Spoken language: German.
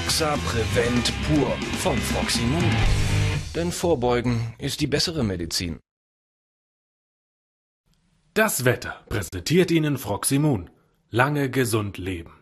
Roxa Prevent Pur von Froximun. Denn Vorbeugen ist die bessere Medizin. Das Wetter präsentiert Ihnen Froximun. Lange gesund leben.